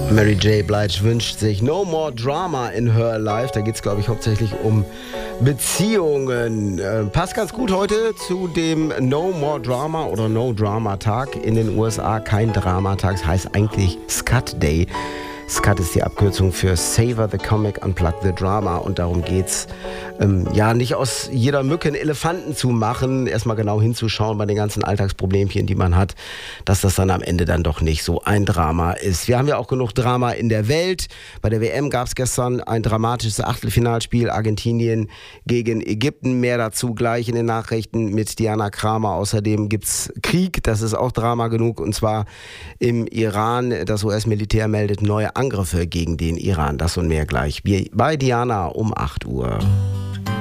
Mary J. Blige wünscht sich No More Drama in Her Life. Da geht es, glaube ich, hauptsächlich um Beziehungen. Passt ganz gut heute zu dem No More Drama oder No Drama Tag in den USA. Kein Dramatag, das heißt eigentlich Scut Day. Scut ist die Abkürzung für Savor the Comic, Unplug the Drama. Und darum geht's, nicht aus jeder Mücke einen Elefanten zu machen, erstmal genau hinzuschauen bei den ganzen Alltagsproblemchen, die man hat, dass das dann am Ende dann doch nicht so ein Drama ist. Wir haben ja auch genug Drama in der Welt. Bei der WM gab es gestern ein dramatisches Achtelfinalspiel, Argentinien gegen Ägypten. Mehr dazu gleich in den Nachrichten mit Diana Kramer. Außerdem gibt's Krieg, das ist auch Drama genug, und zwar im Iran. Das US-Militär meldet neue Angriffe gegen den Iran. Das und mehr gleich bei Diana um 8 Uhr.